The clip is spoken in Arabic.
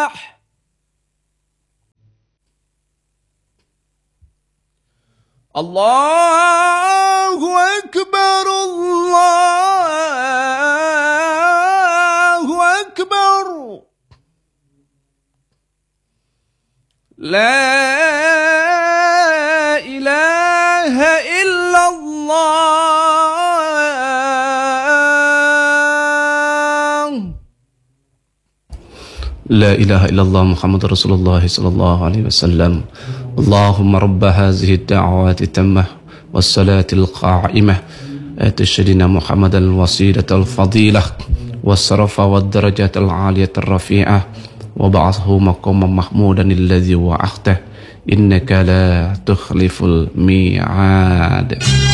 الفلاح. الله أكبر الله أكبر لا إله إلا الله. لا إله إلا الله محمد رسول الله صلى الله عليه وسلم. اللهم رب هذه الدعوات التامة والصلاة القائمة آت سيدنا محمد الوسيلة الفضيلة والشرف والدرجات العالية الرفيعة وابعثه مقاما محمودا الذي وعدته إنك لا تخلف الميعاد.